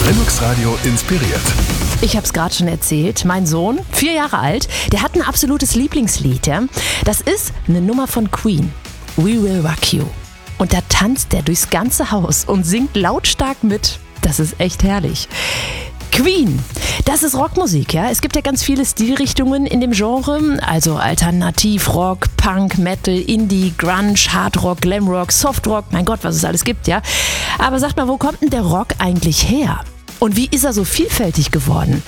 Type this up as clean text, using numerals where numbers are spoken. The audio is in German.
Linux Radio inspiriert. Ich habe es gerade schon erzählt, mein Sohn, 4 Jahre alt, der hat ein absolutes Lieblingslied. Ja? Das ist eine Nummer von Queen, We Will Rock You. Und da tanzt der durchs ganze Haus und singt lautstark mit. Das ist echt herrlich. Queen, das ist Rockmusik, ja. Es gibt ja ganz viele Stilrichtungen in dem Genre, also Alternativ-Rock, Punk, Metal, Indie, Grunge, Hardrock, Glamrock, Softrock, mein Gott, was es alles gibt, ja. Aber sagt mal, wo kommt denn der Rock eigentlich her? Und wie ist er so vielfältig geworden?